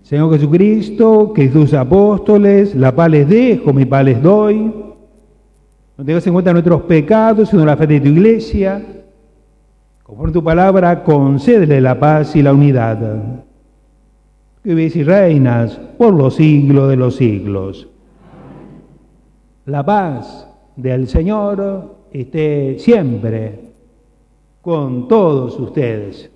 Señor Jesucristo, que tus apóstoles, la paz les dejo, mi paz les doy. No tengas en cuenta nuestros pecados, sino la fe de tu iglesia. Conforme tu palabra, concédele la paz y la unidad. Que vives y reinas por los siglos de los siglos. La paz del Señor esté siempre con todos ustedes.